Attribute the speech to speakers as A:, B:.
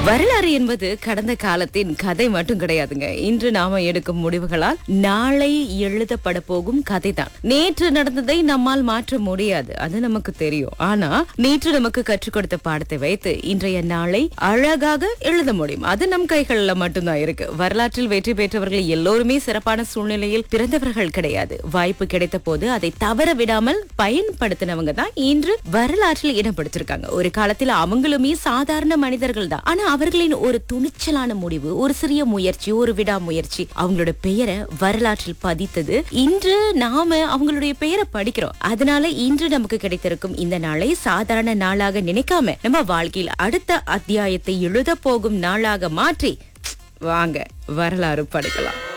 A: வரலாறு என்பது கடந்த காலத்தின் கதை மட்டும் கிடையாதுங்க. இன்று நாம எடுக்கும் முடிவுகளால் நாளை எழுதப்பட போகும் கதை தான். நேற்று நடந்ததை நம்மால் மாற்ற முடியாது, அது நமக்கு தெரியும். ஆனா நேற்று நமக்கு கற்றுக் கொடுத்த பாடத்தை வைத்து இன்றைய நாளை அழகாக எழுத முடியும். அது நம் கைகள்ல மட்டும்தான் இருக்கு. வரலாற்றில் வெற்றி பெற்றவர்கள் எல்லோருமே சிறப்பான சூழ்நிலையில் பிறந்தவர்கள் கிடையாது. வாய்ப்பு கிடைத்த போது அதை தவற விடாமல் பயன்படுத்தினவங்க தான் இன்று வரலாற்றில் இடம் பிடிச்சிருக்காங்க. ஒரு காலத்தில் அவங்களுமே சாதாரண மனிதர்கள் தான். ஆனா அவர்களின் ஒரு துணிச்சலான முடிவு, ஒரு சிறிய முயற்சி, ஒரு விடாமுயற்சி அவங்களோட பெயரை வரலாற்றில் பதித்தது. இன்று நாம அவங்களுடைய பெயரை படிக்கிறோம். அதனால இன்று நமக்கு கிடைத்திருக்கும் இந்த நாளை சாதாரண நாளாக நினைக்காம நம்ம வாழ்க்கையில் அடுத்த அத்தியாயத்தை எழுத போகும் நாளாக மாற்றி வாங்க வரலாறு படிக்கலாம்.